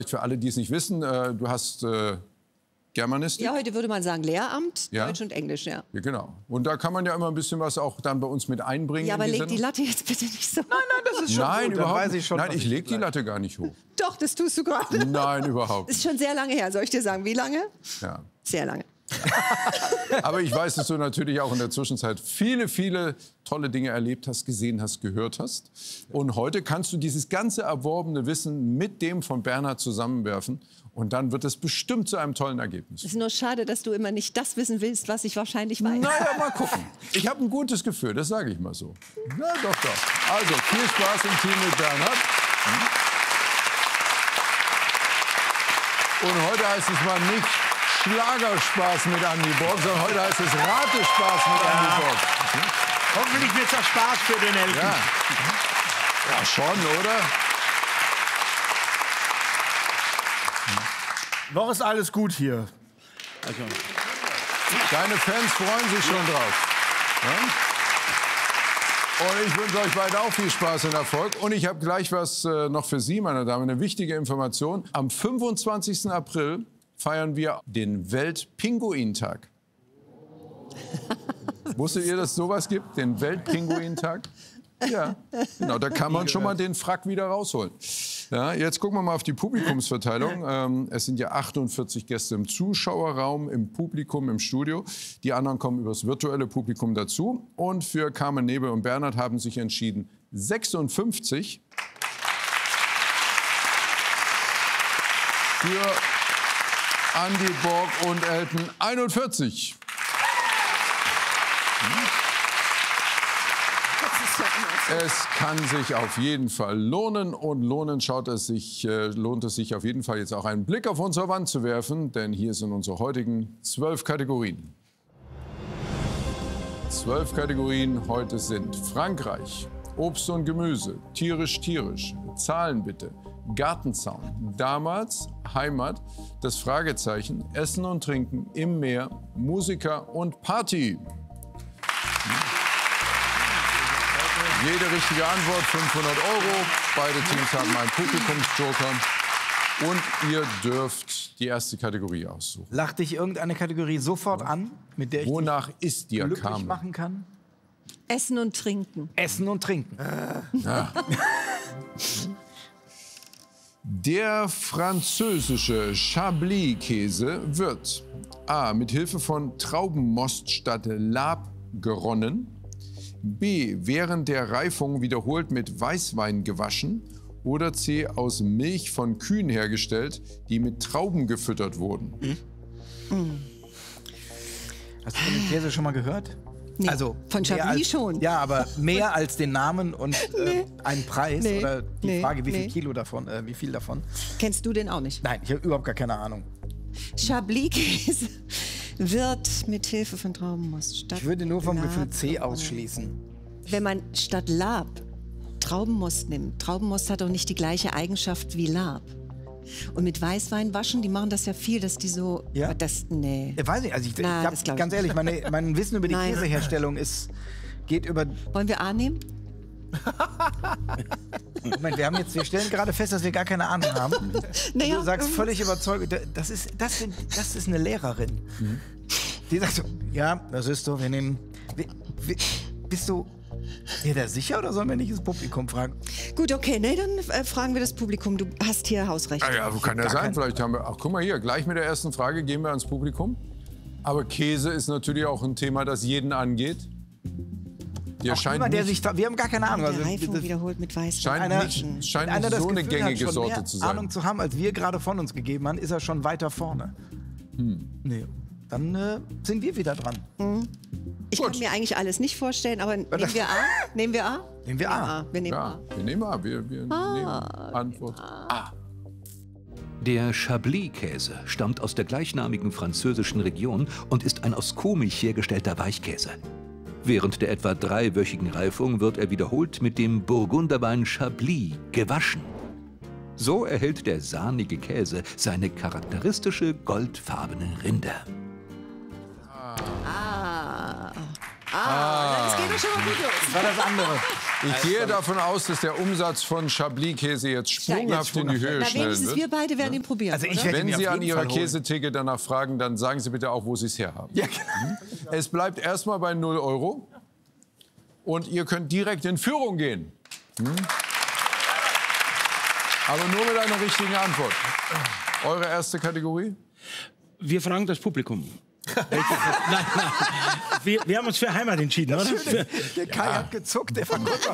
Für alle, die es nicht wissen, du hast Germanistik. Ja, heute würde man sagen Lehramt, Ja? Deutsch und Englisch, ja. Ja, genau. Und da kann man ja immer ein bisschen was auch dann bei uns mit einbringen. Ja, aber in die leg die Sendung. Latte jetzt bitte nicht so. Nein, das ist schon Nein, gut. überhaupt Dann weiß ich schon, Nein, was ich lege die bleibe. Latte gar nicht hoch. Doch, das tust du gerade. Nein, überhaupt Das nicht. ist schon sehr lange her. Soll ich dir sagen, wie lange? Ja. Sehr lange. Aber ich weiß, dass du natürlich auch in der Zwischenzeit viele, viele tolle Dinge erlebt hast, gesehen hast, gehört hast. Und heute kannst du dieses ganze erworbene Wissen mit dem von Bernhard zusammenwerfen. Und dann wird es bestimmt zu einem tollen Ergebnis. Es ist nur schade, dass du immer nicht das wissen willst, was ich wahrscheinlich weiß. Naja, mal gucken. Ich habe ein gutes Gefühl, das sage ich mal so. Na doch, doch. Also, viel Spaß im Team mit Bernhard. Und heute heißt es mal nicht Schlagerspaß mit Andy Borg, sondern heute heißt es Ratespaß mit Andy Borg. Hoffentlich wird es auch Spaß für den Elfen. Ja. Ja, schon, oder? Noch ist alles gut hier. Also. Deine Fans freuen sich schon drauf. Ja? Und ich wünsche euch beiden auch viel Spaß und Erfolg. Und ich habe gleich was noch für Sie, meine Damen, eine wichtige Information. Am 25. April feiern wir den Weltpinguintag. Wusstet ihr, dass es sowas gibt, den Weltpinguintag? Ja, genau, da kann man schon mal den Frack wieder rausholen. Ja, jetzt gucken wir mal auf die Publikumsverteilung. Es sind ja 48 Gäste im Zuschauerraum, im Publikum, im Studio. Die anderen kommen übers virtuelle Publikum dazu. Und für Carmen Nebel und Bernhard haben sich entschieden 56. Für Andy Borg und Elton 41. Es kann sich auf jeden Fall lohnen und lohnt es sich auf jeden Fall jetzt auch einen Blick auf unsere Wand zu werfen, denn hier sind unsere heutigen 12 Kategorien. 12 Kategorien heute sind Frankreich, Obst und Gemüse, tierisch, Zahlen bitte, Gartenzaun, damals, Heimat, das Fragezeichen, Essen und Trinken, im Meer, Musiker und Party. Jede richtige Antwort 500 €. Beide Teams haben einen Publikumsjoker. Und ihr dürft die erste Kategorie aussuchen. Lacht dich irgendeine Kategorie sofort an, mit der ich Wonach ist dich dir, glücklich Carmen? machen kann? Essen und Trinken. Essen und Trinken. Ja. Der französische Chablis-Käse wird A. mit Hilfe von Traubenmost statt Lab geronnen, B. während der Reifung wiederholt mit Weißwein gewaschen oder C. aus Milch von Kühen hergestellt, die mit Trauben gefüttert wurden. Hast du von dem Käse schon mal gehört? Nee, Also von mehr Chablis als, schon. Ja, aber mehr als den Namen und einen Preis Nee. oder die Nee. Frage, wie viel Nee. Kilo davon, wie viel davon? Kennst du den auch nicht? Nein, ich habe überhaupt gar keine Ahnung. Chablis-Käse wird mit Hilfe von Traubenmost statt Ich würde nur vom Lab Gefühl C geronnen. ausschließen. Wenn man statt Lab Traubenmost nimmt, Traubenmost hat doch nicht die gleiche Eigenschaft wie Lab. Und mit Weißwein waschen, die machen das ja viel, dass die so... Ja? Aber das, nee. Weiß nicht, also ich Na, hab, das glaub ich ganz ehrlich, mein Wissen über die Nein. Käseherstellung geht über... Wollen wir A nehmen? Moment, wir stellen gerade fest, dass wir gar keine Ahnung haben. Naja, Du sagst völlig überzeugt, das ist eine Lehrerin. Die sagt so, ja, das ist so, wir nehmen... Bist du dir da sicher oder sollen wir nicht das Publikum fragen? Gut, okay, nee, dann fragen wir das Publikum. Du hast hier Hausrecht. Ja, kann ja sein. Vielleicht haben wir... Ach, guck mal hier, gleich mit der ersten Frage gehen wir ans Publikum. Aber Käse ist natürlich auch ein Thema, das jeden angeht. Der scheint Niemand, der nicht, sich, wir haben gar keine Ahnung. Der Also, Reifung das- wiederholt mit Weißwein. scheint einer, nicht, scheint einer nicht das so eine Gefühl hat, gängige schon Sorte mehr zu sein. Ahnung zu haben, als wir gerade von uns gegeben haben, ist er schon weiter vorne. Nee. Dann sind wir wieder dran. Ich kann mir eigentlich alles nicht vorstellen, aber nehmen wir A? Nehmen wir A? Nehmen wir A. Wir nehmen Ja, A. wir nehmen A. Wir nehmen Antwort A. Der Chablis-Käse stammt aus der gleichnamigen französischen Region und ist ein aus Kuhmilch hergestellter Weichkäse. Während der etwa 3-wöchigen Reifung wird er wiederholt mit dem Burgunderwein Chablis gewaschen. So erhält der sahnige Käse seine charakteristische goldfarbene Rinde. Das geht doch schon mal gut los. Das war das andere. Ich gehe davon aus, dass der Umsatz von Chablis-Käse jetzt sprunghaft in die Höhe schnellen wird. Wir beide werden ihn probieren. Also Wenn Sie an Ihrer Käsetheke danach fragen, dann sagen Sie bitte auch, wo Sie es herhaben. Ja, genau. Es bleibt erstmal bei 0 Euro. Und ihr könnt direkt in Führung gehen. Aber nur mit einer richtigen Antwort. Eure erste Kategorie? Wir fragen das Publikum. Nein. Wir haben uns für Heimat entschieden, oder? Der Kai hat gezuckt, der Verkäufer.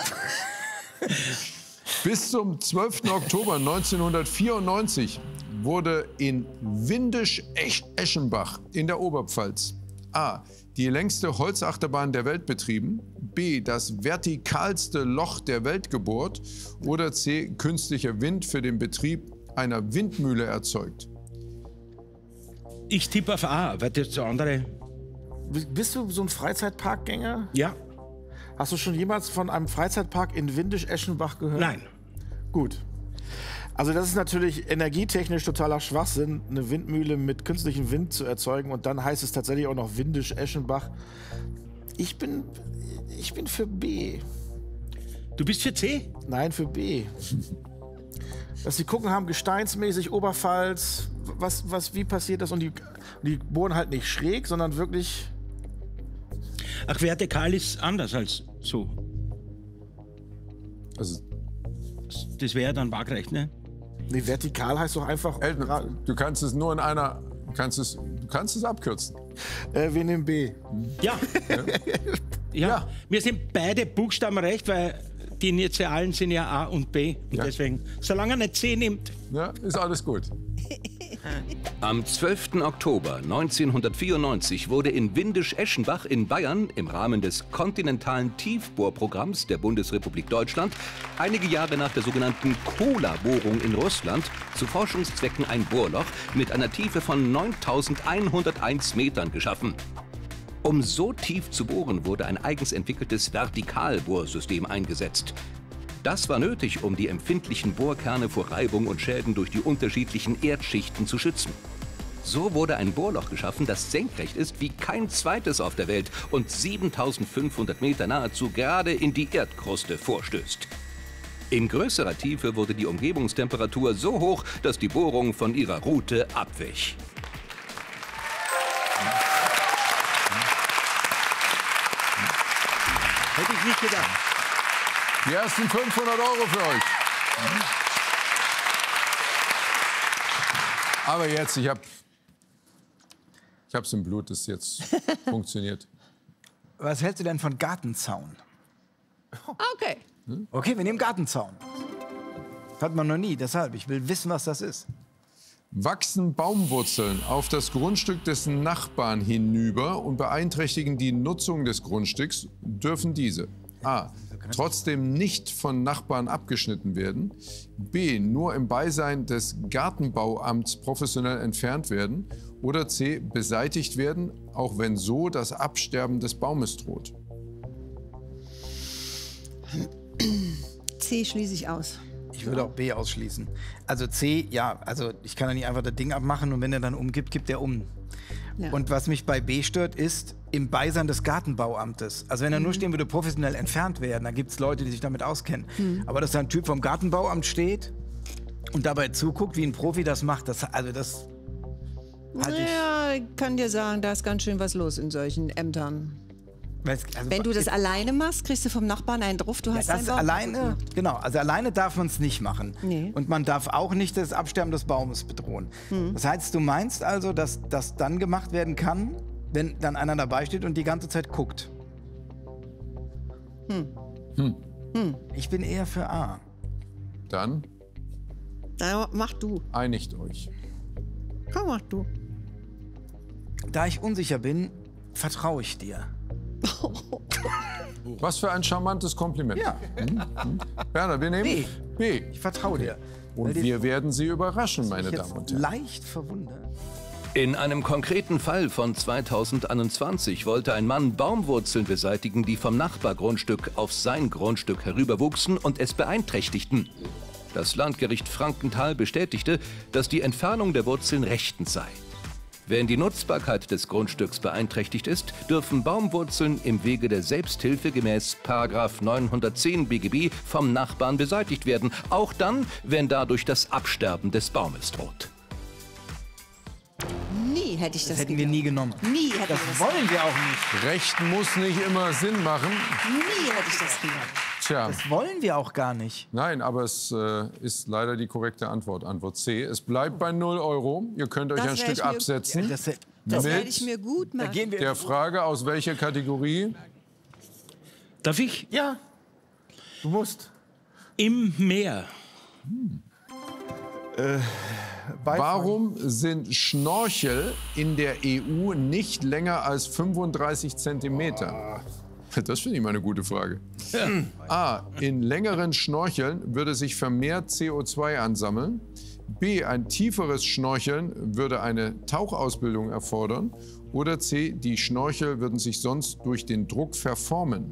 Bis zum 12. Oktober 1994 wurde in Windisch-Eschenbach in der Oberpfalz A. die längste Holzachterbahn der Welt betrieben, B. das vertikalste Loch der Welt gebohrt oder C. künstlicher Wind für den Betrieb einer Windmühle erzeugt. Ich tippe auf A, weil das der andere... Bist du so ein Freizeitparkgänger? Ja, Hast du schon jemals von einem Freizeitpark in Windisch-Eschenbach gehört? nein. Gut. Also das ist natürlich energietechnisch totaler Schwachsinn, eine Windmühle mit künstlichem Wind zu erzeugen. Und dann heißt es tatsächlich auch noch Windisch-Eschenbach. Ich bin für B. Du bist für C? Nein, für B. Dass sie gucken haben, gesteinsmäßig, Oberpfalz, wie passiert das? Und die bohren halt nicht schräg, sondern wirklich... Ach, vertikal ist anders als so. Also, Das wäre dann waagrecht, ne? Nee, vertikal heißt doch einfach... du kannst es nur in einer... Du kannst es abkürzen. wir nehmen B. Ja. Ja. Mir sind beide Buchstaben recht, weil die Initialen sind ja A und B. Und deswegen, solange er nicht C nimmt. Ja, ist alles gut. Am 12. Oktober 1994 wurde in Windisch-Eschenbach in Bayern im Rahmen des kontinentalen Tiefbohrprogramms der Bundesrepublik Deutschland einige Jahre nach der sogenannten Kola-Bohrung in Russland zu Forschungszwecken ein Bohrloch mit einer Tiefe von 9.101 Metern geschaffen. Um so tief zu bohren, wurde ein eigens entwickeltes Vertikalbohrsystem eingesetzt. Das war nötig, um die empfindlichen Bohrkerne vor Reibung und Schäden durch die unterschiedlichen Erdschichten zu schützen. So wurde ein Bohrloch geschaffen, das senkrecht ist wie kein zweites auf der Welt und 7.500 Meter nahezu gerade in die Erdkruste vorstößt. In größerer Tiefe wurde die Umgebungstemperatur so hoch, dass die Bohrung von ihrer Route abwich. Hätte ich nicht gedacht. Die ersten 500 Euro für euch. Aber jetzt, ich hab's im Blut, das jetzt funktioniert. Was hältst du denn von Gartenzaun? Okay. Okay, wir nehmen Gartenzaun. Hat man noch nie, deshalb. Ich will wissen, was das ist. Wachsen Baumwurzeln auf das Grundstück des Nachbarn hinüber und beeinträchtigen die Nutzung des Grundstücks, dürfen diese A. trotzdem nicht von Nachbarn abgeschnitten werden, B. nur im Beisein des Gartenbauamts professionell entfernt werden oder C. beseitigt werden, auch wenn so das Absterben des Baumes droht. C schließe ich aus. Ich würde auch B ausschließen. Also C, ja, also ich kann ja nicht einfach das Ding abmachen und wenn er dann umgibt, gibt er um. Ja. Und was mich bei B stört, ist im Beisein des Gartenbauamtes. Also wenn er nur stehen würde, professionell entfernt werden, dann gibt es Leute, die sich damit auskennen. Aber dass da ein Typ vom Gartenbauamt steht und dabei zuguckt, wie ein Profi das macht, das halte ich... Ja, ich kann dir sagen, da ist ganz schön was los in solchen Ämtern. Also, Wenn du das alleine machst, kriegst du vom Nachbarn einen drauf, du hast das deinen Baum alleine, kaputt gemacht. genau, also alleine darf man es nicht machen. Nee. Und man darf auch nicht das Absterben des Baumes bedrohen. Das heißt, du meinst also, dass das dann gemacht werden kann, wenn dann einer dabei steht und die ganze Zeit guckt. Ich bin eher für A. Dann Na, mach du. einigt euch. Komm, mach du. Da ich unsicher bin, vertraue ich dir. Was für ein charmantes Kompliment. Ja, Bernhard, wir nehmen B. ich vertraue dir. Und wir werden Sie überraschen, meine Jetzt Damen und Herren. leicht verwundert. In einem konkreten Fall von 2021 wollte ein Mann Baumwurzeln beseitigen, die vom Nachbargrundstück auf sein Grundstück herüberwuchsen und es beeinträchtigten. Das Landgericht Frankenthal bestätigte, dass die Entfernung der Wurzeln rechtens sei. Wenn die Nutzbarkeit des Grundstücks beeinträchtigt ist, dürfen Baumwurzeln im Wege der Selbsthilfe gemäß § 910 BGB vom Nachbarn beseitigt werden, auch dann, wenn dadurch das Absterben des Baumes droht. Nie hätte ich das hätten wir nie genommen. Nie hätte Das ich das wollen wir auch nicht. Recht muss nicht immer Sinn machen. Nie hätte ich das genommen. Tja, Das wollen wir auch gar nicht. nein, aber es ist leider die korrekte Antwort. Antwort C. Es bleibt bei 0 Euro. Ihr könnt euch Das ein wär Stück ich mir- absetzen. Das werde mit ich mir gut Da machen. gehen wir. der Frage, aus welcher Kategorie? Darf ich? Ja, du musst. Im Meer. Warum sind Schnorchel in der EU nicht länger als 35 Zentimeter? Das finde ich mal eine gute Frage. A. In längeren Schnorcheln würde sich vermehrt CO2 ansammeln. B. Ein tieferes Schnorcheln würde eine Tauchausbildung erfordern. Oder C. Die Schnorchel würden sich sonst durch den Druck verformen.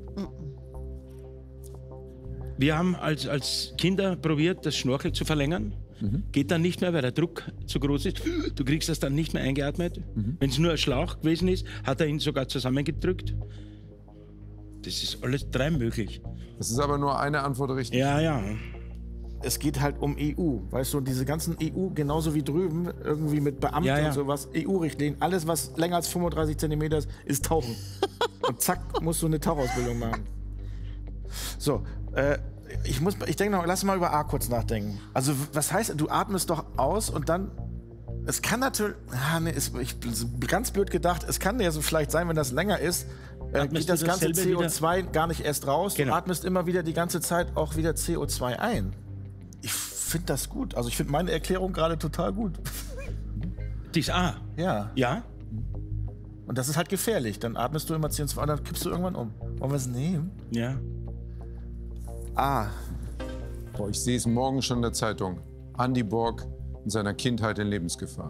Wir haben als Kinder probiert, das Schnorchel zu verlängern. Geht dann nicht mehr, weil der Druck zu groß ist. Du kriegst das dann nicht mehr eingeatmet. Wenn es nur ein Schlauch gewesen ist, hat er ihn sogar zusammengedrückt. Das ist alles 3 möglich. Das ist aber nur eine Antwort richtig. Ja, ja. Es geht halt um EU, weißt du, diese ganzen EU, genauso wie drüben, irgendwie mit Beamten Ja, ja. und sowas, EU-Richtlinien, alles, was länger als 35 Zentimeter ist Tauchen. Und zack, musst du eine Tauchausbildung machen. So, ich denke noch, lass mal über A kurz nachdenken. Also, was heißt, du atmest doch aus und dann, es kann natürlich, ganz blöd gedacht, es kann ja so vielleicht sein, wenn das länger ist, Atmest geht das du ganze dasselbe CO2 gar nicht erst raus. Genau. Du atmest immer wieder die ganze Zeit auch wieder CO2 ein. Ich finde das gut. Also ich finde meine Erklärung gerade total gut. Das A. Ja. Ja? Und das ist halt gefährlich. Dann atmest du immer CO2 und dann kippst du irgendwann um. Wollen wir es nehmen? Ja. Ah. Boah, ich sehe es morgen schon in der Zeitung. Andy Borg in seiner Kindheit in Lebensgefahr.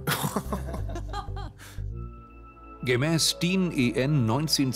Gemäß DIN EN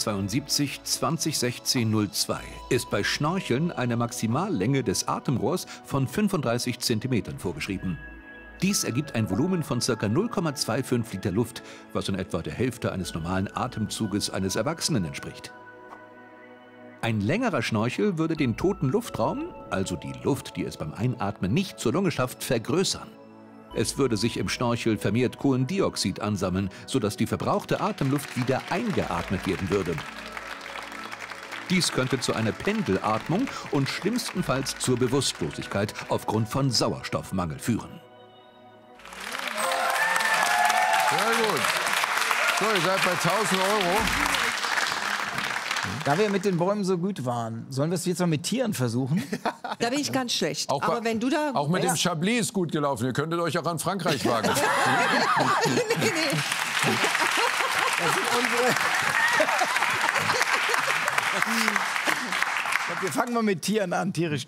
1972-2016-02 ist bei Schnorcheln eine Maximallänge des Atemrohrs von 35 cm vorgeschrieben. Dies ergibt ein Volumen von ca. 0,25 Liter Luft, was in etwa der Hälfte eines normalen Atemzuges eines Erwachsenen entspricht. Ein längerer Schnorchel würde den toten Luftraum, also die Luft, die es beim Einatmen nicht zur Lunge schafft, vergrößern. Es würde sich im Schnorchel vermehrt Kohlendioxid ansammeln, sodass die verbrauchte Atemluft wieder eingeatmet werden würde. Dies könnte zu einer Pendelatmung und schlimmstenfalls zur Bewusstlosigkeit aufgrund von Sauerstoffmangel führen. Sehr gut. So, ihr seid bei 1000 Euro. Da wir mit den Bäumen so gut waren, sollen wir es jetzt mal mit Tieren versuchen? Da bin ich ganz schlecht. Auch, Aber wenn du da... auch mit dem Chablis ist gut gelaufen. Ihr könntet euch auch an Frankreich wagen. nee. Das sind unsere. Wir fangen mal mit Tieren an, tierisch.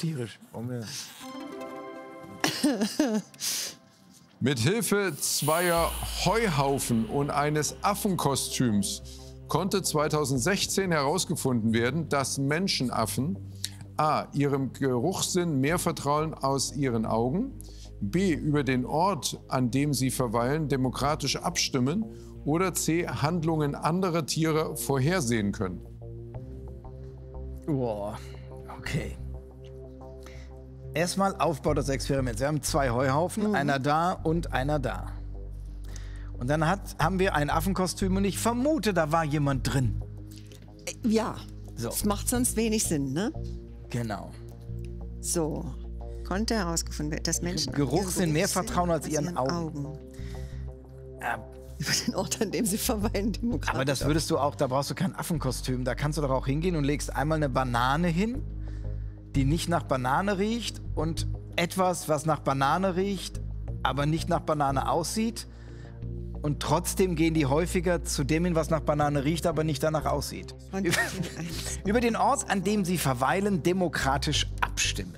Mit Hilfe zweier Heuhaufen und eines Affenkostüms konnte 2016 herausgefunden werden, dass Menschenaffen a. ihrem Geruchssinn mehr vertrauen aus ihren Augen, b. über den Ort, an dem sie verweilen, demokratisch abstimmen oder c. Handlungen anderer Tiere vorhersehen können. Boah, okay. Erstmal Aufbau des Experiments. Wir haben 2 Heuhaufen, einer da und einer da. Und dann haben wir ein Affenkostüm und ich vermute, da war jemand drin. Ja, So. das macht sonst wenig Sinn, ne? Genau. So, konnte herausgefunden werden, dass Menschen... Geruchssinn mehr vertrauen als ihren Augen. Über den Ort, an dem sie verweilen, demokratisch. Aber das würdest du auch, da brauchst du kein Affenkostüm. Da kannst du doch auch hingehen und legst einmal eine Banane hin, die nicht nach Banane riecht und etwas, was nach Banane riecht, aber nicht nach Banane aussieht. Und trotzdem gehen die häufiger zu dem hin, was nach Banane riecht, aber nicht danach aussieht. Und Über den Ort, an dem sie verweilen, demokratisch abstimmen.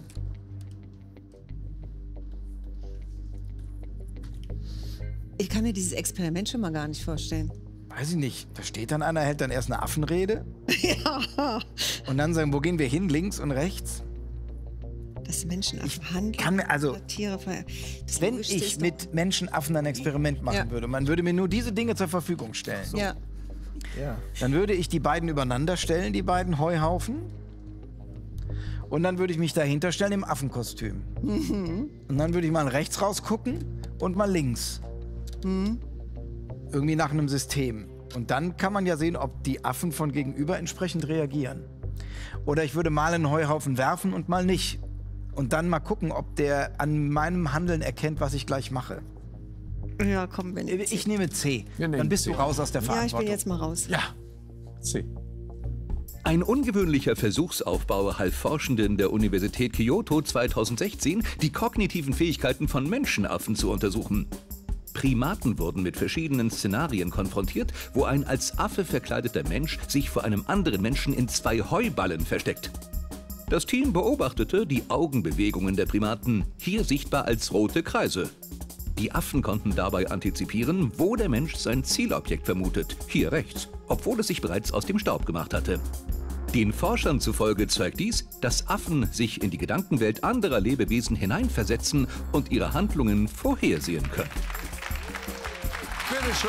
ich kann mir dieses Experiment schon mal gar nicht vorstellen. Weiß ich nicht. Da steht dann einer, hält dann erst eine Affenrede. Ja. Und dann sagen, wo gehen wir hin? Links und rechts? Das Menschenaffen handeln. Kann mir also, Tiere, das wenn Logischste ich ist mit Menschenaffen ein Experiment machen würde, man würde mir nur diese Dinge zur Verfügung stellen, doch, ja. Ja. dann würde ich die beiden übereinander stellen, die beiden Heuhaufen. Und dann würde ich mich dahinter stellen im Affenkostüm. Und dann würde ich mal rechts rausgucken und mal links. Irgendwie nach einem System. Und dann kann man ja sehen, ob die Affen von gegenüber entsprechend reagieren. Oder ich würde mal einen Heuhaufen werfen und mal nicht. Und dann mal gucken, ob der an meinem Handeln erkennt, was ich gleich mache. Ja, komm, wenn Ich nehme C. Wir nehmen Dann bist C. du raus aus der Ja, ich Verantwortung. bin jetzt mal raus. Ja. C. Ein ungewöhnlicher Versuchsaufbau half Forschenden der Universität Kyoto 2016, die kognitiven Fähigkeiten von Menschenaffen zu untersuchen. Primaten wurden mit verschiedenen Szenarien konfrontiert, wo ein als Affe verkleideter Mensch sich vor einem anderen Menschen in 2 Heuballen versteckt. Das Team beobachtete die Augenbewegungen der Primaten, hier sichtbar als rote Kreise. Die Affen konnten dabei antizipieren, wo der Mensch sein Zielobjekt vermutet, hier rechts, obwohl es sich bereits aus dem Staub gemacht hatte. Den Forschern zufolge zeigt dies, dass Affen sich in die Gedankenwelt anderer Lebewesen hineinversetzen und ihre Handlungen vorhersehen können. Bitteschön.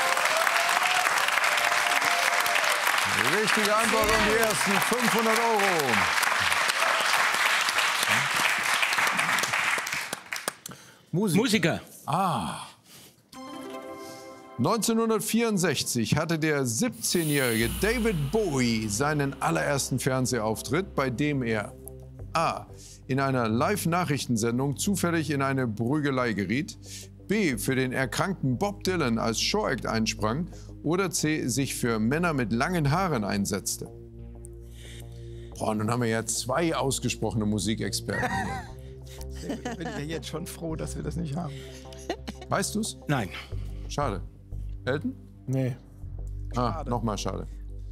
Richtige Antwort und die ersten 500 €. Musiker. 1964 hatte der 17-jährige David Bowie seinen allerersten Fernsehauftritt, bei dem er A. in einer Live-Nachrichtensendung zufällig in eine Prügelei geriet, B. für den erkrankten Bob Dylan als Showact einsprang oder C. sich für Männer mit langen Haaren einsetzte. Boah, nun haben wir ja 2 ausgesprochene Musikexperten hier. Ich bin ja jetzt schon froh, dass wir das nicht haben. Weißt du's? Nein. Schade. Elton? Nee. Nochmal schade.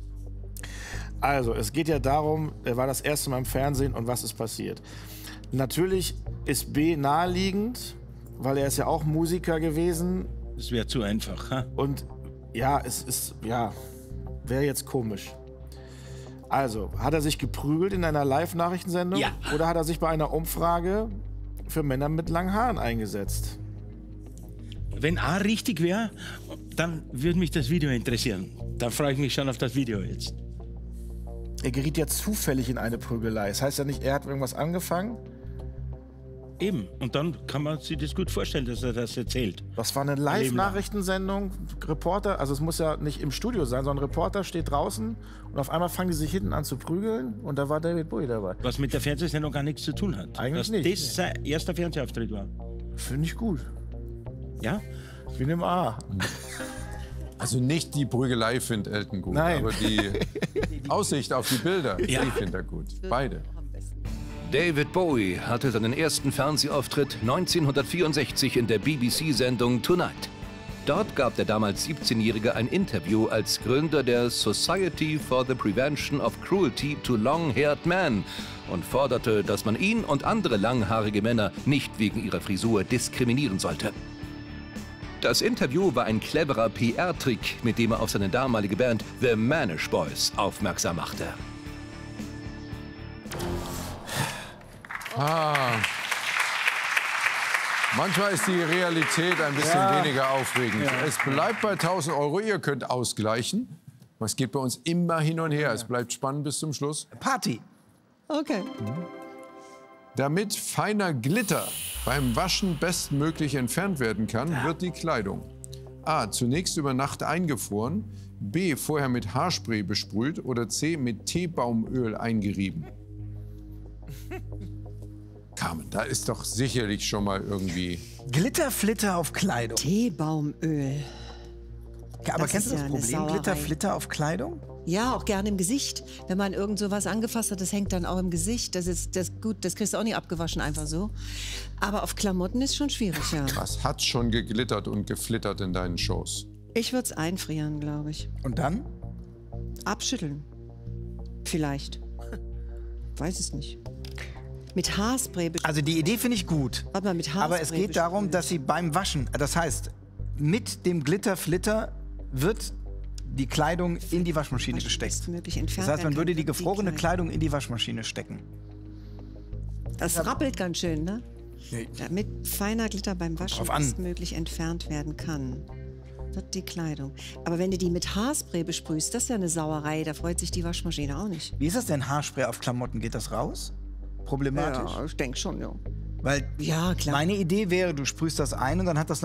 Also, es geht ja darum, er war das erste Mal im Fernsehen und was ist passiert. Natürlich ist B naheliegend, weil er ist ja auch Musiker gewesen Das wäre zu einfach. Ha? und ja, es ist, ja, wäre jetzt komisch. Also, hat er sich geprügelt in einer Live-Nachrichtensendung? Ja. Oder hat er sich bei einer Umfrage für Männer mit langen Haaren eingesetzt? Wenn A richtig wäre, dann würde mich das Video interessieren. Da freue ich mich schon auf das Video jetzt. Er geriet ja zufällig in eine Prügelei. Das heißt ja nicht, er hat irgendwas angefangen. Eben. Und dann kann man sich das gut vorstellen, dass er das erzählt. Das war eine Live-Nachrichtensendung. Reporter, also es muss ja nicht im Studio sein, sondern ein Reporter steht draußen und auf einmal fangen die sich hinten an zu prügeln und da war David Bowie dabei. Was mit der Fernsehsendung gar nichts zu tun hat. Eigentlich dass nicht. das sein erster Fernsehauftritt war. Finde ich gut. Ja? Wir nehmen A. Also nicht die Prügelei findet Elton gut, Nein. aber die Aussicht auf die Bilder, Ja. die findet er gut. Beide. David Bowie hatte seinen ersten Fernsehauftritt 1964 in der BBC-Sendung Tonight. Dort gab der damals 17-Jährige ein Interview als Gründer der Society for the Prevention of Cruelty to Long-Haired Men und forderte, dass man ihn und andere langhaarige Männer nicht wegen ihrer Frisur diskriminieren sollte. Das Interview war ein cleverer PR-Trick, mit dem er auf seine damalige Band The Manish Boys aufmerksam machte. Manchmal ist die Realität ein bisschen weniger aufregend. Es bleibt bei 1.000 €. Ihr könnt ausgleichen. Es geht bei uns immer hin und her. Es bleibt spannend bis zum Schluss. Party. Okay. Damit feiner Glitter beim Waschen bestmöglich entfernt werden kann, wird die Kleidung A. zunächst über Nacht eingefroren, B. vorher mit Haarspray besprüht oder C. mit Teebaumöl eingerieben. Carmen, da ist doch sicherlich schon mal irgendwie... Glitterflitter auf Kleidung. Teebaumöl. Aber Das kennst ist du ja das eine Problem? Sauerei. Glitterflitter auf Kleidung? Ja, auch gerne im Gesicht. Wenn man irgend sowas angefasst hat, das hängt dann auch im Gesicht. Das ist das gut, das kriegst du auch nicht abgewaschen einfach so. Aber auf Klamotten ist schon schwierig, ja. Was hat schon geglittert und geflittert in deinen Shows? Ich würde es einfrieren, glaube ich. Und dann? Abschütteln. Vielleicht. Weiß es nicht. Mit Haarspray. Also die Idee finde ich gut. Warte mal, mit Haarspray. Aber es geht darum, besprühen. dass sie beim Waschen, das heißt, mit dem Glitterflitter wird die Kleidung in die Waschmaschine gesteckt. bestmöglich Das entfernt heißt, man werden würde kann, die wird gefrorene Kleidung in die Waschmaschine stecken. Das rappelt ganz schön, ne? Nee. Damit feiner Glitter beim Waschen Drauf an. bestmöglich entfernt werden kann. Wird die Kleidung. Aber wenn du die mit Haarspray besprühst, das ist ja eine Sauerei. Da freut sich die Waschmaschine auch nicht. Wie ist das denn, Haarspray auf Klamotten? Geht das raus? Problematisch? Ja, ich denke schon, ja. Weil Ja, klar. meine Idee wäre, du sprühst das ein und dann hat das